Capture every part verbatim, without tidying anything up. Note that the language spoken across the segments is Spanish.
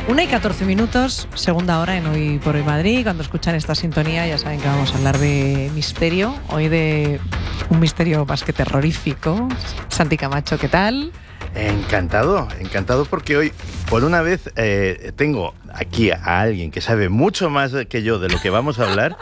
Una y catorce minutos, segunda hora en Hoy por Hoy Madrid. Cuando escuchan esta sintonía ya saben que vamos a hablar de misterio. Hoy de un misterio más que terrorífico. Santi Camacho, ¿qué tal? Encantado, encantado porque hoy, por una vez, eh, tengo aquí a alguien que sabe mucho más que yo de lo que vamos a hablar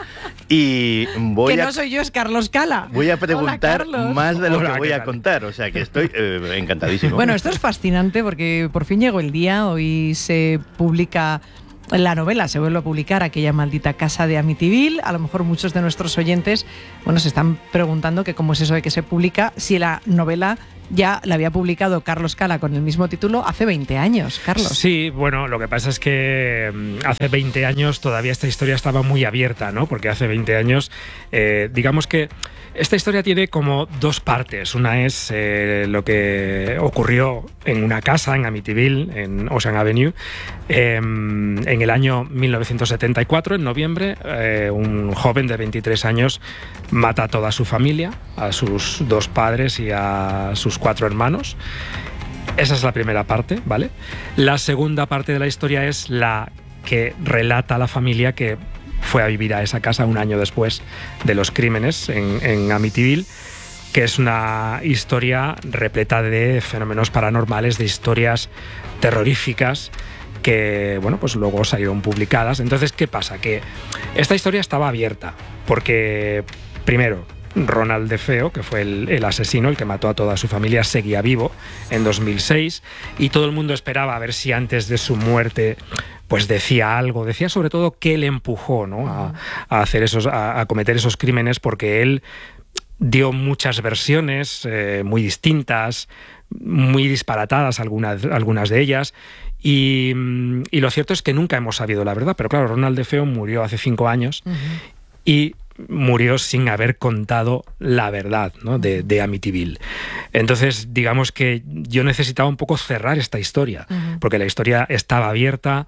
y voy que a... no soy yo, es Carlos Cala. Voy a preguntar Hola, más de lo Hola, que voy a tal? contar, o sea que estoy eh, encantadísimo. Bueno, esto es fascinante porque por fin llegó el día. Hoy se publica... La novela se vuelve a publicar, Aquella maldita casa de Amityville. A lo mejor muchos de nuestros oyentes, bueno, se están preguntando que cómo es eso de que se publica si la novela ya la había publicado Carlos Cala con el mismo título hace veinte años, Carlos. Sí, bueno, lo que pasa es que mm, hace veinte años todavía esta historia estaba muy abierta, ¿no? Porque hace veinte años, eh, digamos que esta historia tiene como dos partes. Una es eh, lo que ocurrió en una casa en Amityville, en Ocean Avenue, eh, en el año mil novecientos setenta y cuatro, en noviembre. Eh, un joven de veintitrés años mata a toda su familia, a sus dos padres y a sus cuatro hermanos. Esa es la primera parte, ¿vale? La segunda parte de la historia es la que relata a la familia que fue a vivir a esa casa un año después de los crímenes en, en Amityville, que es una historia repleta de fenómenos paranormales, de historias terroríficas que, bueno, pues luego salieron publicadas. Entonces, ¿qué pasa? Que esta historia estaba abierta porque, primero, Ronald DeFeo, que fue el, el asesino, el que mató a toda su familia, seguía vivo en dos mil seis y todo el mundo esperaba a ver si antes de su muerte pues decía algo, decía sobre todo qué le empujó, ¿no? a, a hacer esos, a, a cometer esos crímenes, porque él dio muchas versiones eh, muy distintas, muy disparatadas algunas, algunas de ellas. Y, y lo cierto es que nunca hemos sabido la verdad, pero claro, Ronald DeFeo murió hace cinco años uh-huh. y murió sin haber contado la verdad, ¿no? de, de Amityville. Entonces, digamos que yo necesitaba un poco cerrar esta historia, uh-huh. porque la historia estaba abierta.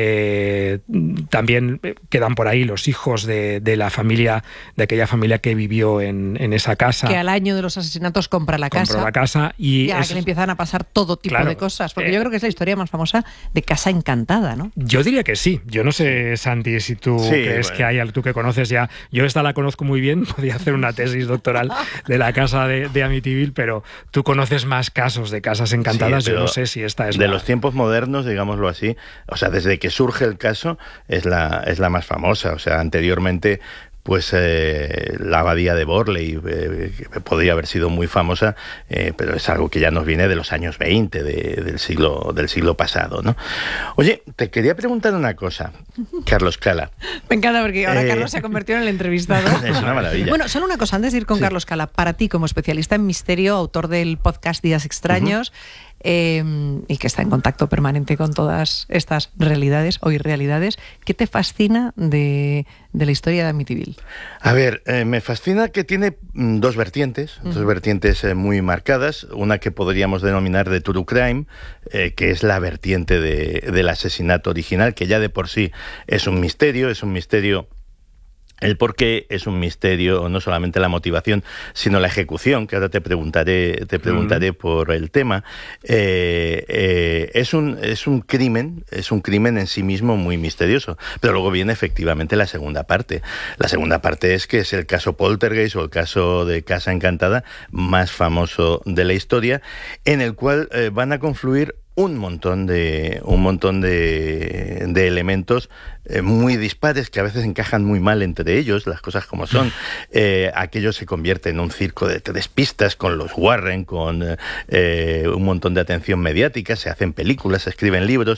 Eh, también quedan por ahí los hijos de, de la familia, de aquella familia que vivió en, en esa casa. Que al año de los asesinatos compra la casa. Compró la casa y... y a la es, que le empiezan a pasar todo tipo claro, de cosas. Porque eh, yo creo que es la historia más famosa de Casa Encantada, ¿no? Yo diría que sí. Yo no sé, Santi, si tú sí, crees bueno. que hay, tú que conoces ya... Yo esta la conozco muy bien, podía hacer una tesis doctoral de la casa de, de Amityville, pero tú conoces más casos de casas encantadas. Sí, yo no sé si esta es de la... los tiempos modernos, digámoslo así. O sea, desde que surge el caso, es la, es la más famosa. O sea, anteriormente, pues eh, la abadía de Borley eh, podría haber sido muy famosa, eh, pero es algo que ya nos viene de los años veinte de, del siglo del siglo pasado, ¿no? Oye, te quería preguntar una cosa, Carlos Cala. Me encanta porque ahora eh, Carlos se ha convertido en el entrevistado. Es una maravilla. Bueno, solo una cosa, antes de ir con sí. Carlos Cala, para ti como especialista en misterio, autor del podcast Días Extraños, uh-huh. Eh, y que está en contacto permanente con todas estas realidades o irrealidades, ¿qué te fascina de, de la historia de Amityville? A ver, eh, me fascina que tiene mm, dos vertientes, uh-huh. dos vertientes eh, muy marcadas. Una que podríamos denominar de true crime, eh, que es la vertiente de, del asesinato original, que ya de por sí es un misterio, es un misterio... El por qué es un misterio, no solamente la motivación, sino la ejecución, que ahora te preguntaré, te preguntaré mm. por el tema. Eh, eh, es un, es un crimen, es un crimen en sí mismo muy misterioso. Pero luego viene efectivamente la segunda parte. La segunda parte es que es el caso Poltergeist o el caso de Casa Encantada más famoso de la historia, en el cual eh, van a confluir un montón de un montón de, de elementos eh, muy dispares que a veces encajan muy mal entre ellos, las cosas como son. Eh, aquello se convierte en un circo de tres pistas con los Warren, con eh, un montón de atención mediática, se hacen películas, se escriben libros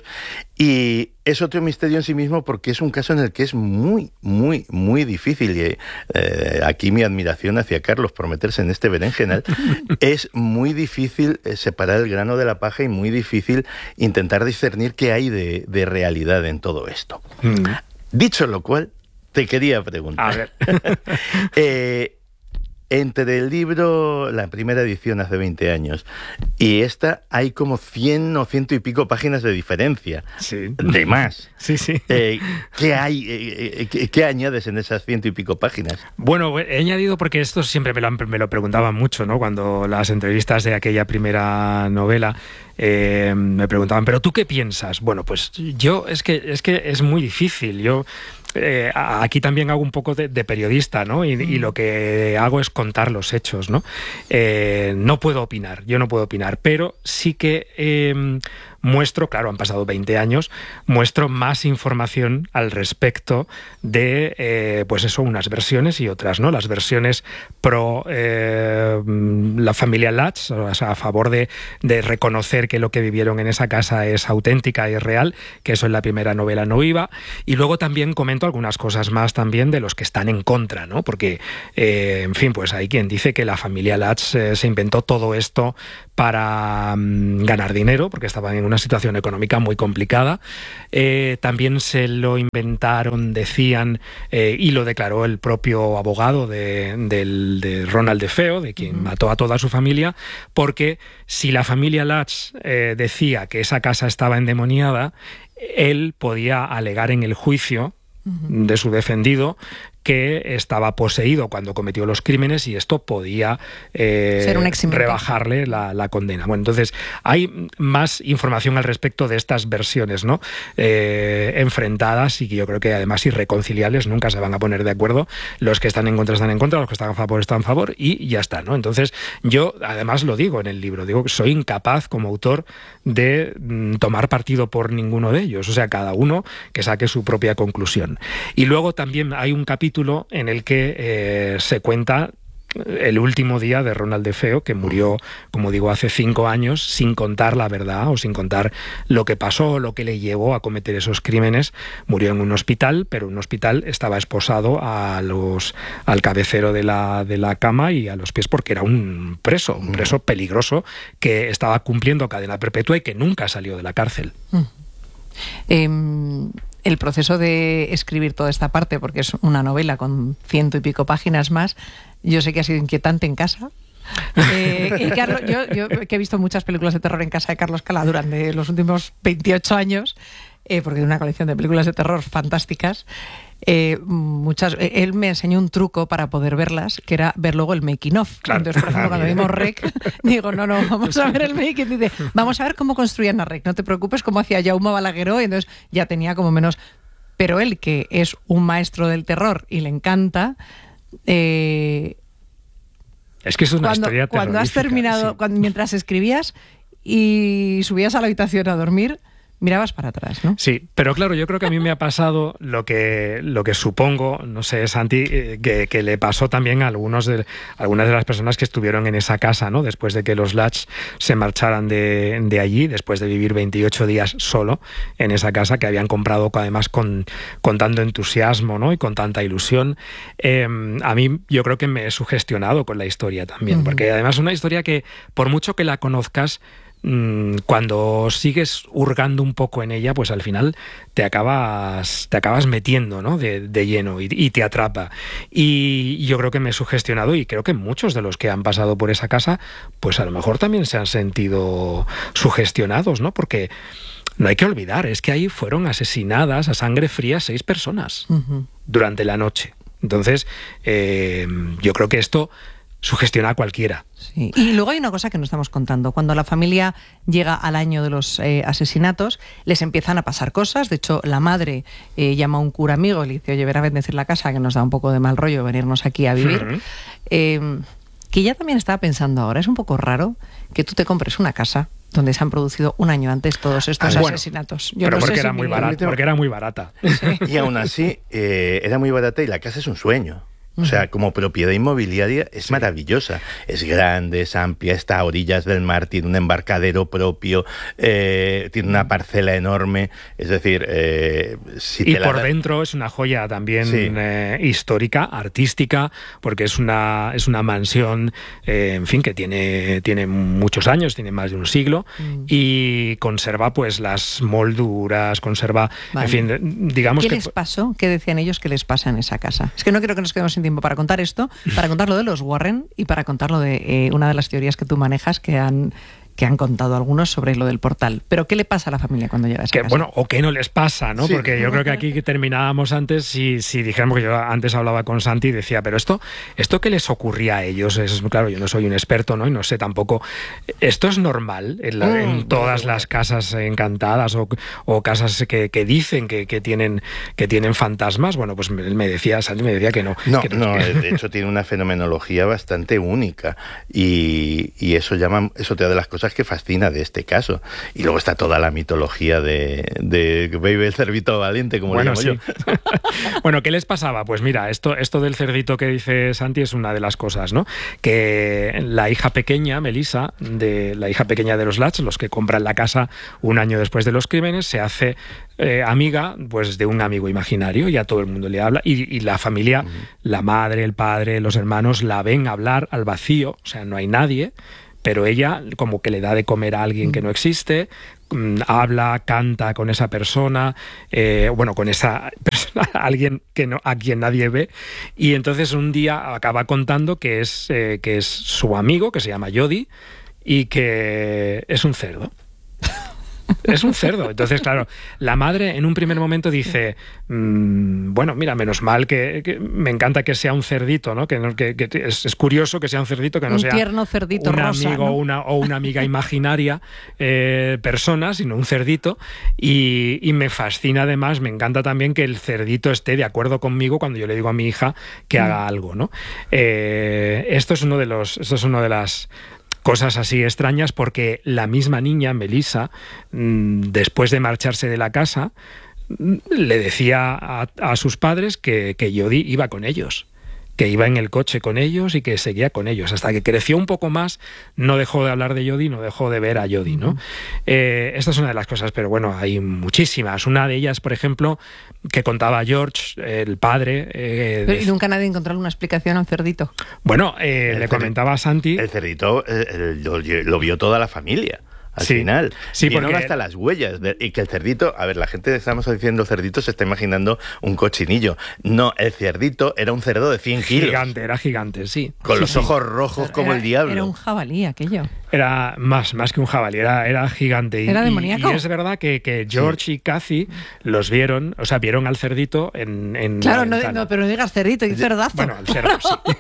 y es otro misterio en sí mismo porque es un caso en el que es muy, muy, muy difícil y eh, aquí mi admiración hacia Carlos por meterse en este berenjenal. Es muy difícil eh, separar el grano de la paja y muy difícil intentar discernir qué hay de, de realidad en todo esto. Mm. Dicho lo cual, te quería preguntar. A ver. eh, entre el libro, la primera edición hace veinte años, y esta hay como cien o ciento y pico páginas de diferencia. Sí. De más. Sí, sí. Eh, ¿Qué hay? Eh, ¿qué, ¿Qué añades en esas ciento y pico páginas? Bueno, he añadido porque esto siempre me lo, me lo preguntaban mucho, ¿no? Cuando las entrevistas de aquella primera novela, eh, me preguntaban, ¿pero tú qué piensas? Bueno, pues yo es que es que es muy difícil. Yo Eh, aquí también hago un poco de, de periodista, ¿no? Y, y lo que hago es contar los hechos, ¿no? Eh, no puedo opinar, yo no puedo opinar, pero sí que eh, muestro, claro, han pasado veinte años, muestro más información al respecto de, eh, pues eso, unas versiones y otras, ¿no? Las versiones pro eh, la familia Latch, o sea, a favor de, de reconocer que lo que vivieron en esa casa es auténtica y es real, que eso en la primera novela no iba, y luego también comento algunas cosas más también de los que están en contra, ¿no? Porque, eh, en fin, pues hay quien dice que la familia Latch eh, se inventó todo esto para um, ganar dinero, porque estaban en una situación económica muy complicada. Eh, también se lo inventaron, decían, eh, y lo declaró el propio abogado de, de, de Ronald DeFeo, de quien uh-huh. mató a toda su familia, porque si la familia Latch eh, decía que esa casa estaba endemoniada, él podía alegar en el juicio de su defendido que estaba poseído cuando cometió los crímenes y esto podía eh, Ser un rebajarle la, la condena. Bueno, entonces hay más información al respecto de estas versiones, ¿no? Eh, enfrentadas y que yo creo que además irreconciliables, nunca se van a poner de acuerdo. Los que están en contra están en contra, los que están a favor están a favor y ya está, ¿no? Entonces yo además lo digo en el libro, digo que soy incapaz como autor de mm, tomar partido por ninguno de ellos, o sea, cada uno que saque su propia conclusión. Y luego también hay un capítulo en el que eh, se cuenta el último día de Ronald DeFeo, que murió, como digo, hace cinco años, sin contar la verdad o sin contar lo que pasó, lo que le llevó a cometer esos crímenes. Murió en un hospital, pero un hospital estaba esposado a los, al cabecero de la, de la cama y a los pies porque era un preso, un preso peligroso que estaba cumpliendo cadena perpetua y que nunca salió de la cárcel. Mm. Eh, el proceso de escribir toda esta parte, porque es una novela con ciento y pico páginas más, yo sé que ha sido inquietante en casa. Eh, y Carlos, yo, yo que he visto muchas películas de terror en casa de Carlos Cala durante los últimos veintiocho años, eh, porque tiene una colección de películas de terror fantásticas. Eh, muchas, él me enseñó un truco para poder verlas, que era ver luego el making of. Claro. Entonces, por ejemplo, cuando vimos Rec, digo, no, no, vamos a ver el making. Dice, vamos a ver cómo construían a Rec, no te preocupes, cómo hacía Jaume Balagueró, y entonces ya tenía como menos. Pero él, que es un maestro del terror y le encanta, eh, es que es una cuando, historia cuando has terminado, sí. cuando, mientras escribías y subías a la habitación a dormir, mirabas para atrás, ¿no? Sí, pero claro, yo creo que a mí me ha pasado lo que, lo que supongo, no sé, Santi, eh, que, que le pasó también a algunos de, algunas de las personas que estuvieron en esa casa, ¿no? Después de que los Latch se marcharan de, de allí, después de vivir veintiocho días solo en esa casa que habían comprado además con, con tanto entusiasmo, ¿no? Y con tanta ilusión. Eh, a mí yo creo que me he sugestionado con la historia también, uh-huh. porque además es una historia que, por mucho que la conozcas, cuando sigues hurgando un poco en ella, pues al final te acabas te acabas metiendo, ¿no? de, de lleno y, y te atrapa. Y yo creo que me he sugestionado y creo que muchos de los que han pasado por esa casa, pues a lo mejor también se han sentido sugestionados, ¿no? Porque no hay que olvidar, es que ahí fueron asesinadas a sangre fría seis personas uh-huh. durante la noche. Entonces, eh, yo creo que esto sugestiona a cualquiera. Sí. Y luego hay una cosa que no estamos contando. Cuando la familia llega al año de los eh, asesinatos, les empiezan a pasar cosas. De hecho, la madre eh, llama a un cura amigo y le dice, oye, ven a bendecir la casa, que nos da un poco de mal rollo venirnos aquí a vivir. Uh-huh. Eh, que ya también estaba pensando ahora, es un poco raro que tú te compres una casa donde se han producido un año antes todos estos ah, bueno, asesinatos. Yo pero no porque, sé era si muy barata, porque era muy barata. Sí. Y aún así, eh, era muy barata y la casa es un sueño. O sea, como propiedad inmobiliaria es sí. maravillosa. Es grande, es amplia, está a orillas del mar, tiene un embarcadero propio, eh, tiene una parcela enorme. Es decir, eh, si y te por la... dentro es una joya también sí. eh, histórica, artística, porque es una es una mansión, eh, en fin, que tiene tiene muchos años, tiene más de un siglo mm. y conserva pues las molduras, conserva, vale. en fin, digamos ¿Qué que... les pasó? ¿Qué decían ellos que les pasa en esa casa? Es que no quiero que nos quedemos sin tiempo para contar esto, para contar lo de los Warren y para contar lo de eh, una de las teorías que tú manejas que han que han contado algunos sobre lo del portal. Pero ¿qué le pasa a la familia cuando llega a esa que, casa? Bueno, o qué no les pasa, ¿no? Sí. Porque yo creo que aquí que terminábamos antes, si, si dijéramos que yo antes hablaba con Santi y decía, pero esto, esto ¿qué les ocurría a ellos? Es, claro, yo no soy un experto, ¿no? Y no sé tampoco. ¿Esto es normal en, la, en Mm, todas bueno. las casas encantadas o, o casas que, que dicen que, que, tienen, que tienen fantasmas? Bueno, pues él me decía, Santi me decía que no. No, que no, de hecho tiene una fenomenología bastante única y, y eso llama, es otra de las cosas que fascina de este caso. Y luego está toda la mitología de, de Baby el cerdito valiente, como Bueno, le llamo sí. yo. Bueno, ¿qué les pasaba? Pues mira, esto, esto del cerdito que dice Santi es una de las cosas, ¿no? Que la hija pequeña, Melissa, de la hija pequeña de los Latch, los que compran la casa un año después de los crímenes, se hace eh, amiga pues de un amigo imaginario y a todo el mundo le habla y, y la familia, uh-huh. la madre, el padre, los hermanos la ven hablar al vacío, o sea, no hay nadie, pero ella como que le da de comer a alguien que no existe, habla, canta con esa persona, eh, bueno, con esa persona, alguien que no, a quien nadie ve, y entonces un día acaba contando que es, eh, que es su amigo, que se llama Jody, y que es un cerdo. Es un cerdo. Entonces, claro, la madre en un primer momento dice, mmm, bueno, mira, menos mal que, que me encanta que sea un cerdito, ¿no? Que, no, que, que es, es curioso que sea un cerdito, que no un sea tierno cerdito un rosa, amigo, ¿no? una, o una amiga imaginaria eh, persona, sino un cerdito. Y, y me fascina además, me encanta también que el cerdito esté de acuerdo conmigo cuando yo le digo a mi hija que mm. haga algo, ¿no? Eh, esto es uno de los, esto es uno de las cosas así extrañas, porque la misma niña, Melissa, después de marcharse de la casa, le decía a, a sus padres que, que Jody iba con ellos, que iba en el coche con ellos y que seguía con ellos. Hasta que creció un poco más, no dejó de hablar de Jody, no dejó de ver a Jody, ¿no? Uh-huh. Eh, esta es una de las cosas, pero bueno, hay muchísimas. Una de ellas, por ejemplo, que contaba George, el padre... Eh, pero, ¿y nunca nadie encontró una explicación al cerdito? Bueno, eh, le comentaba a Santi... El cerdito eh, lo, lo vio toda la familia. Al sí, final, sí, vieron porque... hasta las huellas de, y que el cerdito, a ver, la gente estamos diciendo cerdito se está imaginando un cochinillo. No, el cerdito era un cerdo de cien kilos. Gigante, era gigante, sí. Con sí, los sí. ojos rojos era, como el diablo. Era un jabalí aquello. Era más, más que un jabalí, era, era gigante. Y, era demoníaco. Y, y es verdad que, que George sí. y Kathy los vieron, o sea, vieron al cerdito en, en Claro, la no, no, pero no digas cerdito, y cerdazo. Bueno, el cerdo,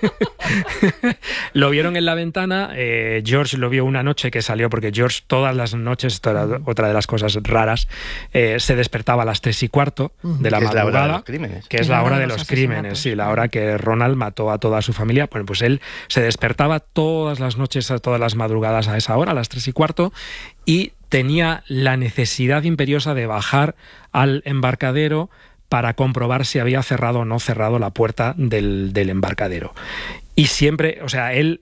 sí. Lo vieron en la ventana, eh, George lo vio una noche que salió, porque George todas las noches, toda, otra de las cosas raras, eh, se despertaba a las tres y cuarto de la que madrugada, es la hora de los crímenes. que es la hora de los crímenes, sí, la hora que Ronald mató a toda su familia. Bueno, pues él se despertaba todas las noches, a todas las madrugadas a esa hora, a las tres y cuarto, y tenía la necesidad imperiosa de bajar al embarcadero para comprobar si había cerrado o no cerrado la puerta del, del embarcadero. Y siempre, o sea, él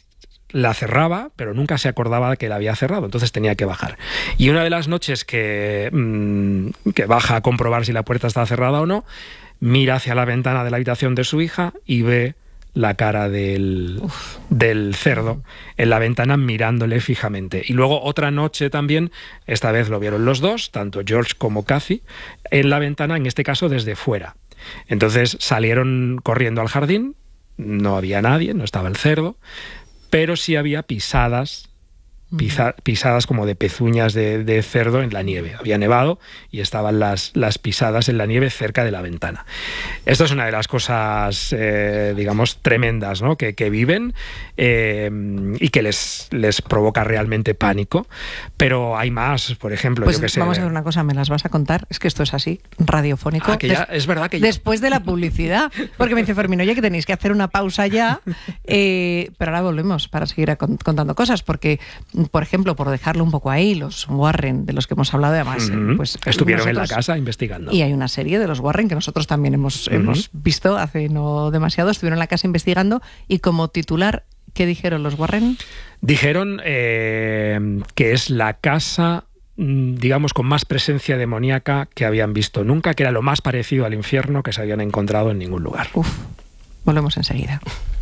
la cerraba, pero nunca se acordaba de que la había cerrado, entonces tenía que bajar. Y una de las noches que, mmm, que baja a comprobar si la puerta está cerrada o no, mira hacia la ventana de la habitación de su hija y ve la cara del, del cerdo en la ventana mirándole fijamente. Y luego otra noche también, esta vez lo vieron los dos, tanto George como Kathy, en la ventana, en este caso desde fuera. Entonces salieron corriendo al jardín, no había nadie, no estaba el cerdo, pero sí había pisadas, pisa, pisadas como de pezuñas de, de cerdo en la nieve. Había nevado y estaban las, las pisadas en la nieve cerca de la ventana. Esto es una de las cosas, eh, digamos, tremendas, ¿no? que, que viven eh, y que les, les provoca realmente pánico. Pero hay más, por ejemplo, pues yo que sé. Vamos a ver una cosa, me las vas a contar. Es que esto es así, radiofónico. Ah, que ya, es verdad que ya... Después de la publicidad. Porque me dice Fermín, oye, que tenéis que hacer una pausa ya. Eh, pero ahora volvemos para seguir a cont- contando cosas. Porque, por ejemplo, por dejarlo un poco ahí, los Warren, de los que hemos hablado, además, uh-huh. pues estuvieron nosotros, en la casa investigando. Y hay una serie de los Warren que nosotros también hemos, uh-huh. hemos visto hace no demasiado. Estuvieron en la casa investigando y como titular, ¿qué dijeron los Warren? Dijeron eh, que es la casa, digamos, con más presencia demoníaca que habían visto nunca, que era lo más parecido al infierno que se habían encontrado en ningún lugar. Uf, volvemos enseguida.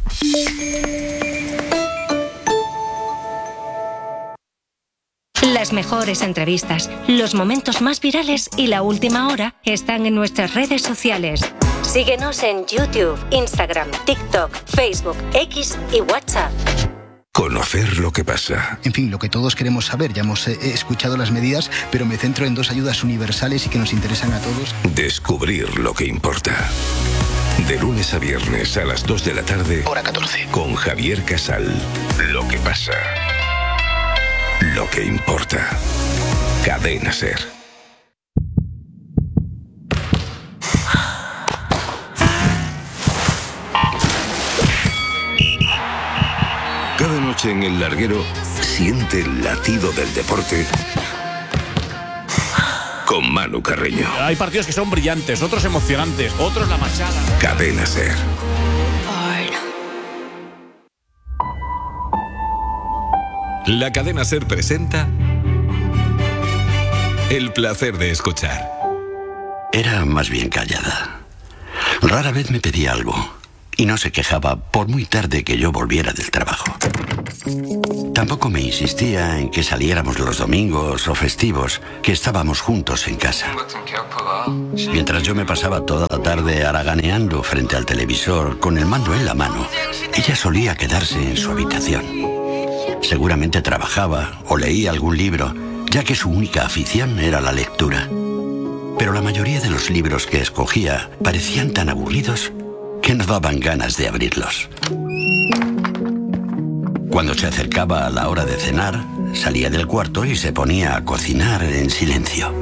Las mejores entrevistas, los momentos más virales y la última hora están en nuestras redes sociales. Síguenos en YouTube, Instagram, TikTok, Facebook, X y WhatsApp. Conocer lo que pasa. En fin, lo que todos queremos saber. Ya hemos eh, escuchado las medidas, pero me centro en dos ayudas universales y que nos interesan a todos. Descubrir lo que importa. De lunes a viernes a las dos de la tarde. Hora catorce. Con Javier Casal. Lo que pasa. Lo que importa. Cadena SER. Cada noche en El Larguero, siente el latido del deporte con Manu Carreño. Hay partidos que son brillantes, otros emocionantes, otros la machada. Cadena SER. La Cadena SER presenta El placer de escuchar. Era más bien callada. Rara vez me pedía algo. Y no se quejaba por muy tarde que yo volviera del trabajo. Tampoco me insistía en que saliéramos los domingos o festivos, que estábamos juntos en casa. Mientras yo me pasaba toda la tarde haraganeando frente al televisor con el mando en la mano, ella solía quedarse en su habitación. Seguramente trabajaba o leía algún libro, ya que su única afición era la lectura. Pero la mayoría de los libros que escogía parecían tan aburridos que no daban ganas de abrirlos. Cuando se acercaba a la hora de cenar, salía del cuarto y se ponía a cocinar en silencio.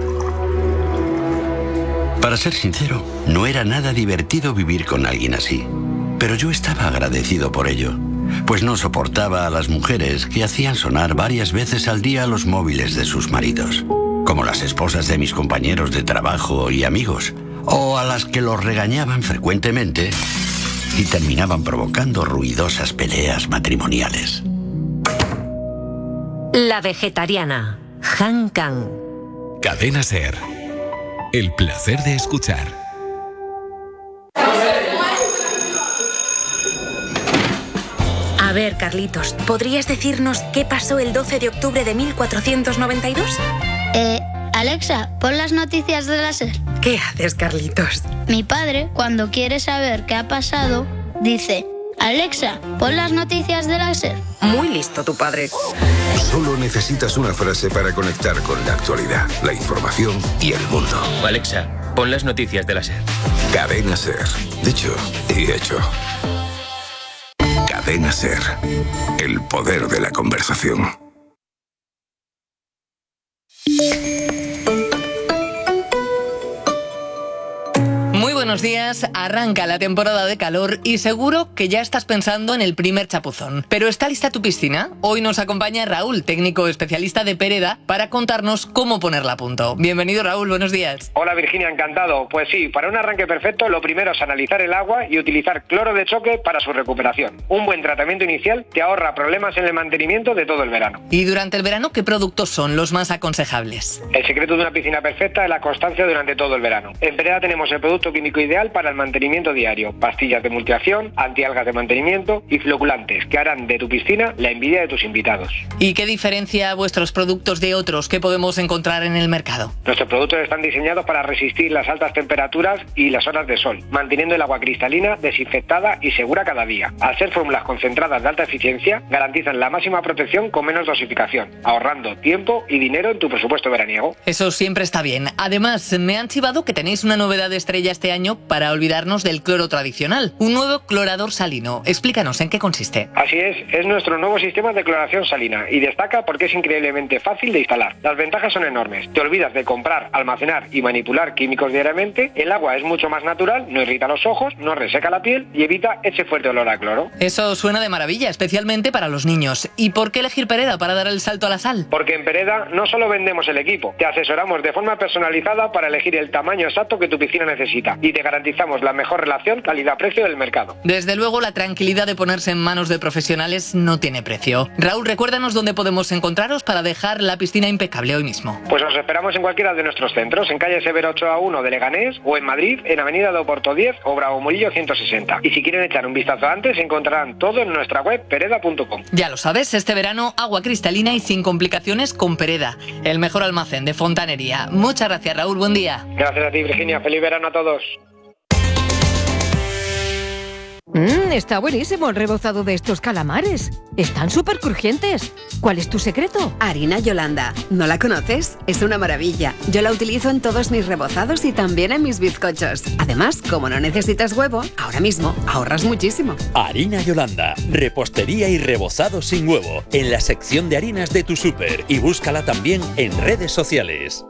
Para ser sincero, no era nada divertido vivir con alguien así, pero yo estaba agradecido por ello, pues no soportaba a las mujeres que hacían sonar varias veces al día los móviles de sus maridos, como las esposas de mis compañeros de trabajo y amigos, o a las que los regañaban frecuentemente y terminaban provocando ruidosas peleas matrimoniales. La vegetariana, Han Kang. Cadena SER. El placer de escuchar. A ver, Carlitos, ¿podrías decirnos qué pasó el doce de octubre de mil cuatrocientos noventa y dos? Eh, Alexa, pon las noticias de la SER. ¿Qué haces, Carlitos? Mi padre, cuando quiere saber qué ha pasado, dice: Alexa, pon las noticias de la SER. Muy listo tu padre. Solo necesitas una frase para conectar con la actualidad, la información y el mundo. Alexa, pon las noticias de la SER. Cadena SER. Dicho y hecho. Cadena SER. El poder de la conversación. Muy buenos días, arranca la temporada de calor y seguro que ya estás pensando en el primer chapuzón. ¿Pero está lista tu piscina? Hoy nos acompaña Raúl, técnico especialista de Pereda, para contarnos cómo ponerla a punto. Bienvenido, Raúl, buenos días. Hola Virginia, encantado. Pues sí, para un arranque perfecto lo primero es analizar el agua y utilizar cloro de choque para su recuperación. Un buen tratamiento inicial te ahorra problemas en el mantenimiento de todo el verano. ¿Y durante el verano qué productos son los más aconsejables? El secreto de una piscina perfecta es la constancia durante todo el verano. En Pereda tenemos el producto químico ideal para el mantenimiento diario, pastillas de multiacción, antialgas de mantenimiento y floculantes que harán de tu piscina la envidia de tus invitados. ¿Y qué diferencia vuestros productos de otros que podemos encontrar en el mercado? Nuestros productos están diseñados para resistir las altas temperaturas y las horas de sol, manteniendo el agua cristalina, desinfectada y segura cada día. Al ser fórmulas concentradas de alta eficiencia, garantizan la máxima protección con menos dosificación, ahorrando tiempo y dinero en tu presupuesto veraniego. Eso siempre está bien. Además, me han chivado que tenéis una novedad estrella este año para olvidarnos del cloro tradicional, un nuevo clorador salino. Explícanos, ¿en qué consiste? Así es, es nuestro nuevo sistema de cloración salina y destaca porque es increíblemente fácil de instalar. Las ventajas son enormes. Te olvidas de comprar, almacenar y manipular químicos diariamente, el agua es mucho más natural, no irrita los ojos, no reseca la piel y evita ese fuerte olor a cloro. Eso suena de maravilla, especialmente para los niños. ¿Y por qué elegir Pereda para dar el salto a la sal? Porque en Pereda no solo vendemos el equipo, te asesoramos de forma personalizada para elegir el tamaño exacto que tu piscina necesita y te garantizamos la mejor relación calidad-precio del mercado. Desde luego, la tranquilidad de ponerse en manos de profesionales no tiene precio. Raúl, recuérdanos dónde podemos encontraros para dejar la piscina impecable hoy mismo. Pues os esperamos en cualquiera de nuestros centros, en calle Severo ocho a uno de Leganés o en Madrid, en avenida de Oporto diez o Bravo Murillo ciento sesenta. Y si quieren echar un vistazo antes, encontrarán todo en nuestra web pereda punto com. Ya lo sabes, este verano agua cristalina y sin complicaciones con Pereda, el mejor almacén de fontanería. Muchas gracias, Raúl, buen día. Gracias a ti, Virginia, feliz verano a todos. Mmm, está buenísimo el rebozado de estos calamares. Están súper crujientes. ¿Cuál es tu secreto? Harina Yolanda. ¿No la conoces? Es una maravilla. Yo la utilizo en todos mis rebozados y también en mis bizcochos. Además, como no necesitas huevo, ahora mismo ahorras muchísimo. Harina Yolanda. Repostería y rebozado sin huevo. En la sección de harinas de tu súper. Y búscala también en redes sociales.